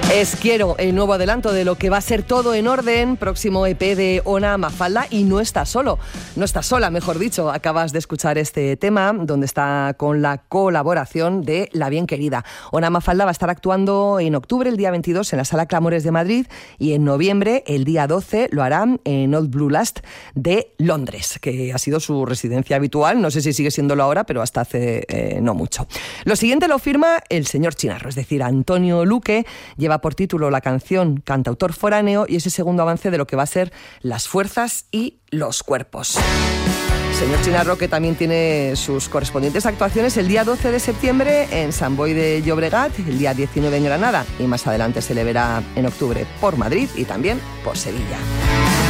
Es Quiero, el nuevo adelanto de lo que va a ser Todo en Orden, próximo EP de Ona Mafalda, y no estás solo, no estás sola, mejor dicho. Acabas de escuchar este tema, donde está con la colaboración de La Bien Querida. Ona Mafalda va a estar actuando en octubre, el día 22, en la Sala Clamores de Madrid, y en noviembre, el día 12, lo harán en Old Blue Last de Londres, que ha sido su residencia habitual. No sé si sigue siéndolo ahora, pero hasta hace no mucho. Lo siguiente lo firma el señor Chinarro, es decir, Antonio Luque. Lleva por título la canción Cantautor Foráneo y ese segundo avance de lo que va a ser Las Fuerzas y los Cuerpos. Señor Chinarro, que también tiene sus correspondientes actuaciones el día 12 de septiembre en Sant Boi de Llobregat, el día 19 en Granada, y más adelante se le verá en octubre por Madrid y también por Sevilla.